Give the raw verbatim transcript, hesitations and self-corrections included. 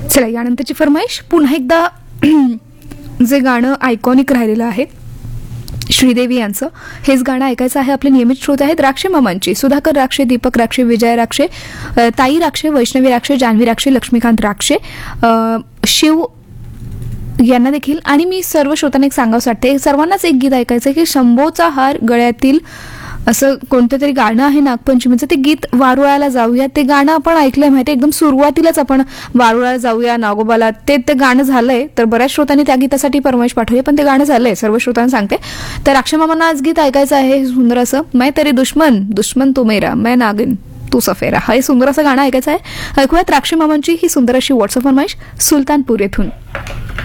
चला, यानंतरची फरमाईश पुन्हा एकदा जे गाणं आयकॉनिक राहिलेलं आहे श्रीदेवी यांचं, हेच गाणं ऐकायचं आहे. आपले नियमित श्रोते आहेत राक्षे मामांची, सुधाकर राक्षे, दीपक राक्षे, विजय राक्षे, ताई राक्षे, वैष्णवी राक्षे, जान्हवी राक्षे, लक्ष्मीकांत राक्षे, शिव यांना देखील. आणि मी सर्व श्रोतांना एक सांगावं वाटते, सर्वांनाच एक गीत ऐकायचं आहे की शंभोचा हार गळ्यातील असं कोणतं तरी गाणं आहे नागपंचमीचं, ते गीत वारुळाला जाऊया. ते गाणं आपण ऐकलंय माहिती, एकदम सुरुवातीलाच आपण वारुळाला जाऊया नागोबाला, ते ते गाणं झालंय. तर बऱ्याच श्रोतांनी त्या गीतासाठी फरमाईश पाठवली, पण ते गाणं झालंय, सर्व श्रोतांना सांगते. तर अक्षयमामांना आज गीत ऐकायचं आहे सुंदर असं, मैं तेरे दुश्मन दुश्मन तू मेरा, मैं नागिन तू सफेरा, हे सुंदर असं गाणं ऐकायचं आहे. ऐकूयात राक्षे मामांची ही सुंदर अशी व्हॉट्सअप फरमाईश सुलतानपूर येथून.